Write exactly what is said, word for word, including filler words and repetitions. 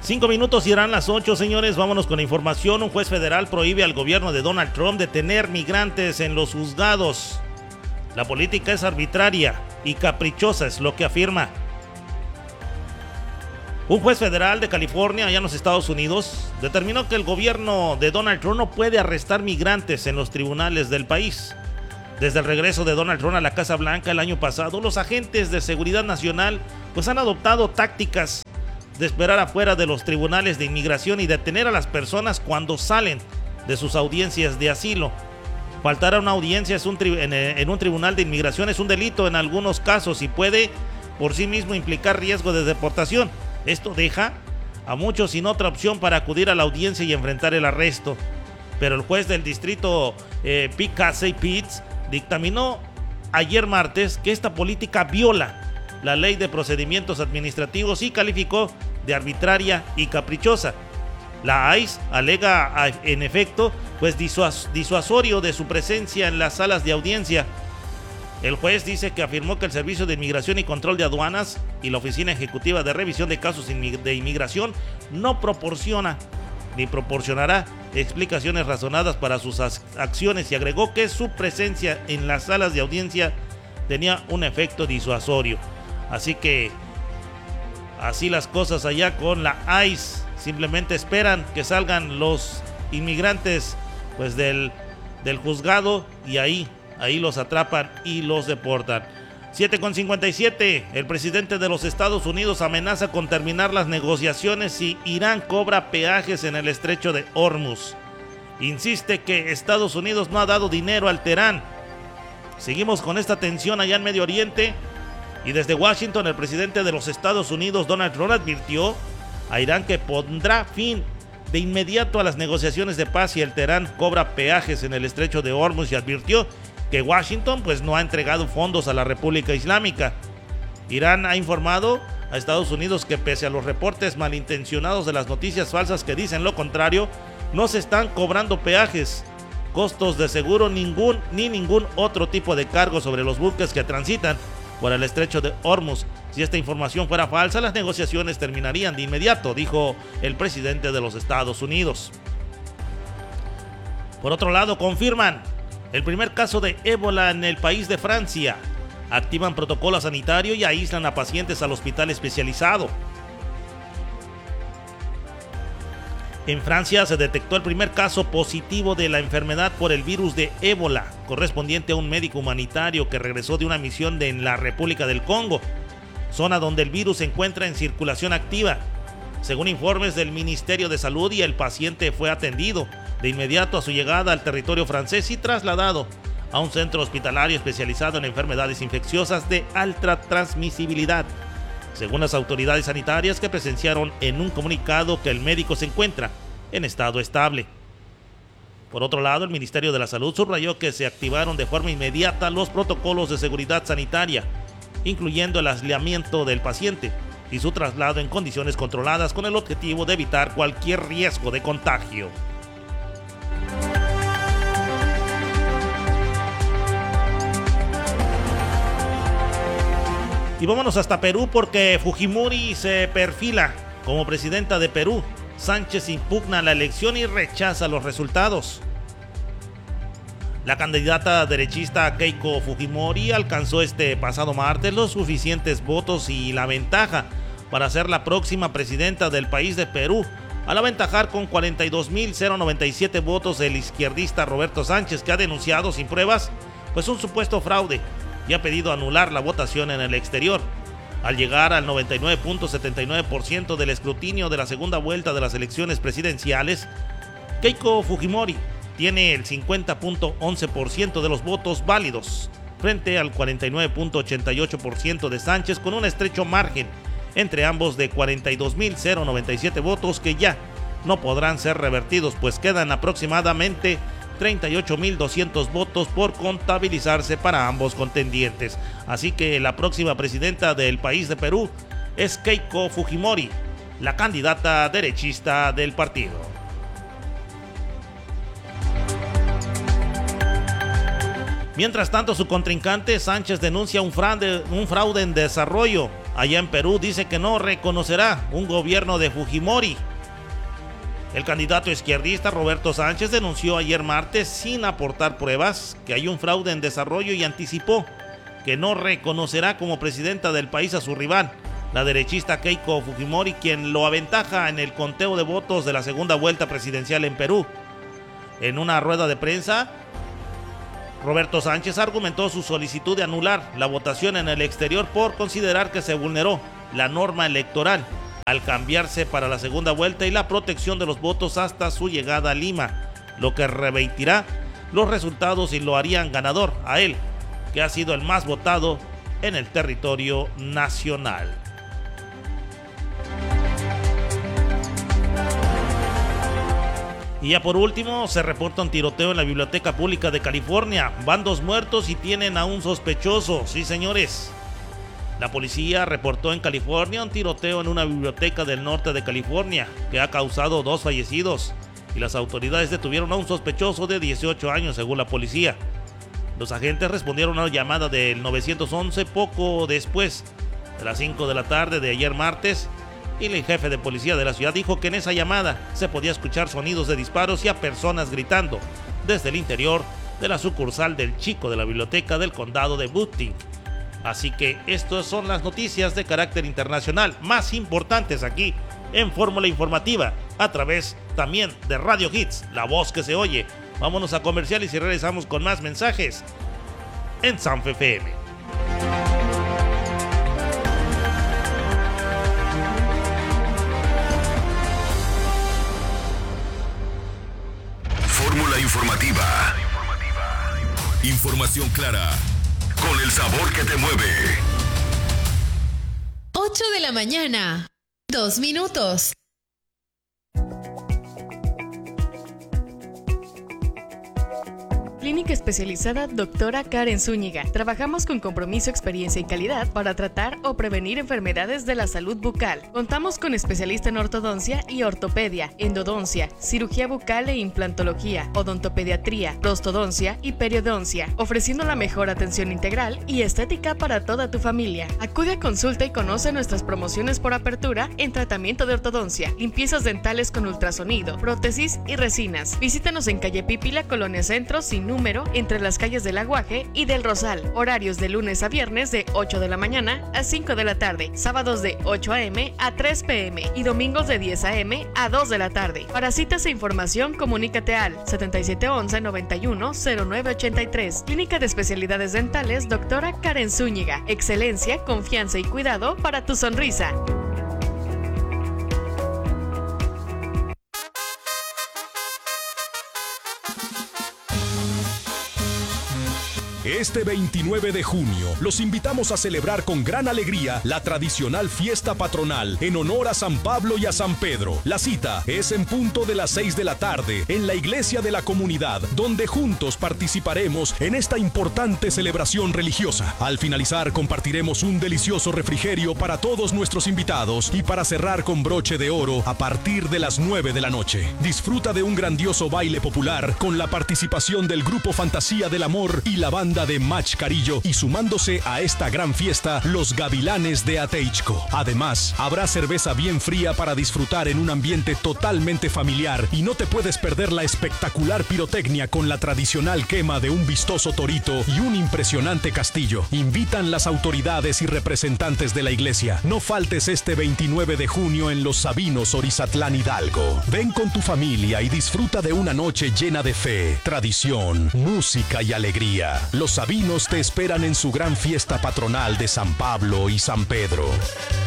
Cinco minutos y eran las ocho, señores. Vámonos con la información. Un juez federal prohíbe al gobierno de Donald Trump detener migrantes en los juzgados. La política es arbitraria y caprichosa, es lo que afirma. Un juez federal de California, allá en los Estados Unidos, determinó que el gobierno de Donald Trump no puede arrestar migrantes en los tribunales del país. Desde el regreso de Donald Trump a la Casa Blanca el año pasado, los agentes de seguridad nacional pues han adoptado tácticas de esperar afuera de los tribunales de inmigración y detener a las personas cuando salen de sus audiencias de asilo. Faltar a una audiencia es un tri- en, en un tribunal de inmigración es un delito en algunos casos y puede por sí mismo implicar riesgo de deportación. Esto deja a muchos sin otra opción para acudir a la audiencia y enfrentar el arresto. Pero el juez del distrito eh, P. Casey Pitts dictaminó ayer martes que esta política viola la ley de procedimientos administrativos y calificó de arbitraria y caprichosa. La I C E alega en efecto pues disuas- disuasorio de su presencia en las salas de audiencia. El juez dice que afirmó que el Servicio de Inmigración y Control de Aduanas y la Oficina Ejecutiva de Revisión de Casos de Inmigración no proporciona ni proporcionará explicaciones razonadas para sus acciones y agregó que su presencia en las salas de audiencia tenía un efecto disuasorio. Así que así las cosas allá con la I C E. Simplemente esperan que salgan los inmigrantes pues del, del juzgado y ahí, ahí los atrapan y los deportan. siete con cincuenta y siete. El presidente de los Estados Unidos amenaza con terminar las negociaciones si Irán cobra peajes en el estrecho de Hormuz. Insiste que Estados Unidos no ha dado dinero al Teherán. Seguimos con esta tensión allá en Medio Oriente. Y desde Washington, el presidente de los Estados Unidos, Donald Trump, advirtió a Irán que pondrá fin de inmediato a las negociaciones de paz si el Teherán cobra peajes en el estrecho de Hormuz y advirtió que Washington pues, no ha entregado fondos a la República Islámica. Irán ha informado a Estados Unidos que pese a los reportes malintencionados de las noticias falsas que dicen lo contrario, no se están cobrando peajes, costos de seguro ningún ni ningún otro tipo de cargo sobre los buques que transitan por el estrecho de Hormuz. Si esta información fuera falsa, las negociaciones terminarían de inmediato, dijo el presidente de los Estados Unidos. Por otro lado, confirman el primer caso de ébola en el país de Francia. Activan protocolo sanitario y aíslan a pacientes al hospital especializado. En Francia se detectó el primer caso positivo de la enfermedad por el virus de ébola, correspondiente a un médico humanitario que regresó de una misión de en la República del Congo, zona donde el virus se encuentra en circulación activa. Según informes del Ministerio de Salud, y el paciente fue atendido de inmediato a su llegada al territorio francés y trasladado a un centro hospitalario especializado en enfermedades infecciosas de alta transmisibilidad. Según las autoridades sanitarias que presenciaron en un comunicado que el médico se encuentra en estado estable. Por otro lado, el Ministerio de la Salud subrayó que se activaron de forma inmediata los protocolos de seguridad sanitaria, incluyendo el aislamiento del paciente y su traslado en condiciones controladas con el objetivo de evitar cualquier riesgo de contagio. Y vámonos hasta Perú porque Fujimori se perfila como presidenta de Perú. Sánchez impugna la elección y rechaza los resultados. La candidata derechista Keiko Fujimori alcanzó este pasado martes los suficientes votos y la ventaja para ser la próxima presidenta del país de Perú, al aventajar con cuarenta y dos mil noventa y siete votos el izquierdista Roberto Sánchez, que ha denunciado sin pruebas pues un supuesto fraude y ha pedido anular la votación en el exterior. Al llegar al noventa y nueve punto setenta y nueve por ciento del escrutinio de la segunda vuelta de las elecciones presidenciales, Keiko Fujimori tiene el cincuenta punto once por ciento de los votos válidos, frente al cuarenta y nueve punto ochenta y ocho por ciento de Sánchez, con un estrecho margen entre ambos de cuarenta y dos mil noventa y siete votos que ya no podrán ser revertidos, pues quedan aproximadamente treinta y ocho mil doscientos votos por contabilizarse para ambos contendientes. Así que la próxima presidenta del país de Perú es Keiko Fujimori, la candidata derechista del partido. Mientras tanto, su contrincante Sánchez denuncia un fraude, un fraude en desarrollo allá en Perú, dice que no reconocerá un gobierno de Fujimori. El candidato izquierdista Roberto Sánchez denunció ayer martes, sin aportar pruebas, que hay un fraude en desarrollo y anticipó que no reconocerá como presidenta del país a su rival, la derechista Keiko Fujimori, quien lo aventaja en el conteo de votos de la segunda vuelta presidencial en Perú. En una rueda de prensa, Roberto Sánchez argumentó su solicitud de anular la votación en el exterior por considerar que se vulneró la norma electoral al cambiarse para la segunda vuelta y la protección de los votos hasta su llegada a Lima, lo que revertirá los resultados y lo harían ganador a él, que ha sido el más votado en el territorio nacional. Y ya por último, se reporta un tiroteo en la Biblioteca Pública de California. Van dos muertos y tienen a un sospechoso. Sí, señores. La policía reportó en California un tiroteo en una biblioteca del norte de California que ha causado dos fallecidos y las autoridades detuvieron a un sospechoso de dieciocho años, según la policía. Los agentes respondieron a una llamada del nueve once poco después de las cinco de la tarde de ayer martes, y el jefe de policía de la ciudad dijo que en esa llamada se podía escuchar sonidos de disparos y a personas gritando desde el interior de la sucursal del Chico de la biblioteca del condado de Butte. Así que estas son las noticias de carácter internacional más importantes aquí en Fórmula Informativa, a través también de Radio Hits, la voz que se oye. Vámonos a comerciales y regresamos con más mensajes en Sanfe F M. Fórmula Informativa. Información clara, con el sabor que te mueve. ocho de la mañana, dos minutos. Clínica especializada Doctora Karen Zúñiga. Trabajamos con compromiso, experiencia y calidad para tratar o prevenir enfermedades de la salud bucal. Contamos con especialista en ortodoncia y ortopedia, endodoncia, cirugía bucal e implantología, odontopediatría, prostodoncia y periodoncia, ofreciendo la mejor atención integral y estética para toda tu familia. Acude a consulta y conoce nuestras promociones por apertura en tratamiento de ortodoncia, limpiezas dentales con ultrasonido, prótesis y resinas. Visítanos en calle Pípila, Colonia Centro, sin número, entre las calles del Aguaje y del Rosal. Horarios de lunes a viernes de ocho de la mañana a cinco de la tarde, sábados de ocho a eme a tres pe eme y domingos de diez a eme a dos de la tarde. Para citas e información, comunícate al setenta y siete once noventa y uno cero nueve ochenta y tres. Clínica de Especialidades Dentales Doctora Karen Zúñiga. Excelencia, confianza y cuidado para tu sonrisa. Este veintinueve de junio, los invitamos a celebrar con gran alegría la tradicional fiesta patronal en honor a San Pablo y a San Pedro. La cita es en punto de las seis de la tarde en la iglesia de la comunidad, donde juntos participaremos en esta importante celebración religiosa. Al finalizar, compartiremos un delicioso refrigerio para todos nuestros invitados y para cerrar con broche de oro a partir de las nueve de la noche. Disfruta de un grandioso baile popular con la participación del grupo Fantasía del Amor y la banda de Mach Carillo, y sumándose a esta gran fiesta, los Gavilanes de Ateichco. Además, habrá cerveza bien fría para disfrutar en un ambiente totalmente familiar, y no te puedes perder la espectacular pirotecnia con la tradicional quema de un vistoso torito y un impresionante castillo. Invitan las autoridades y representantes de la iglesia. No faltes este veintinueve de junio en Los Sabinos, Orizatlán, Hidalgo. Ven con tu familia y disfruta de una noche llena de fe, tradición, música y alegría. Los Sabinos te esperan en su gran fiesta patronal de San Pablo y San Pedro.